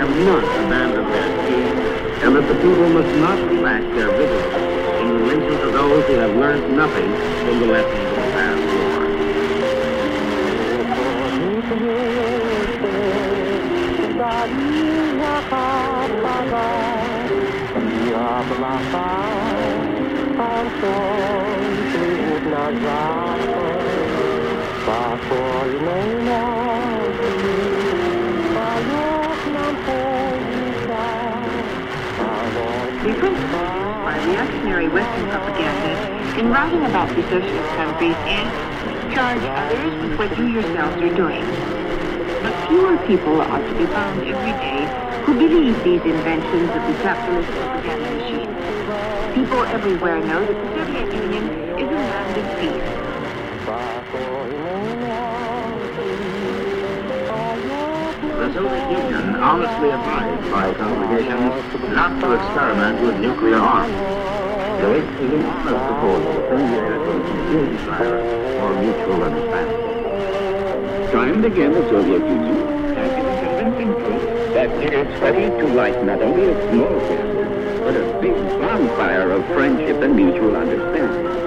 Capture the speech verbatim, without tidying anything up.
have not abandoned their scheme, and that the people must not relax their vigilance in relation to those who have learned nothing from the lessons of the past war. The principal used by reactionary Western propaganda in writing about the socialist countries is charge others with what you yourselves are doing. But fewer people are to be found every day who believe these inventions of the capitalist propaganda machine. People everywhere know that the Soviet Union is a land of peace. The Soviet Union honestly advised by congregations not to experiment with nuclear arms. So it is an honest proposal to send the is desire for mutual understanding. Time and again, the Soviet Union has given convincing proof that it is ready to light not only a small candle, but a big bonfire of friendship and mutual understanding.